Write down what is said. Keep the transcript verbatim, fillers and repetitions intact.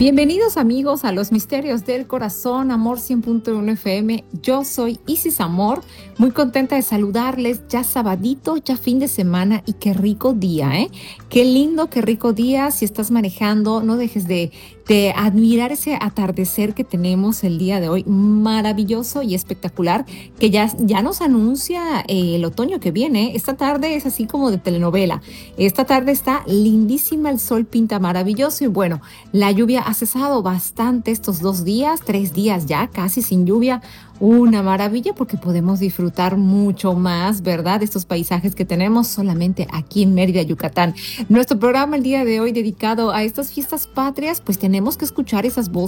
Bienvenidos amigos a los misterios del corazón, Amor cien punto uno F M. Yo soy Isis Amor, muy contenta de saludarles. Ya sabadito, ya fin de semana y qué rico día, ¿eh? Qué lindo, qué rico día. Si estás manejando, no dejes de, de admirar ese atardecer que tenemos el día de hoy, maravilloso y espectacular, que ya, ya nos anuncia eh, el otoño que viene. Esta tarde es así como de telenovela. Esta tarde está lindísima, el sol pinta maravilloso y bueno, la lluvia ha cesado bastante estos dos días, tres días ya casi sin lluvia. Una maravilla porque podemos disfrutar mucho más, ¿verdad? De estos paisajes que tenemos solamente aquí en Mérida, Yucatán. Nuestro programa el día de hoy dedicado a estas fiestas patrias, pues tenemos que escuchar esas voces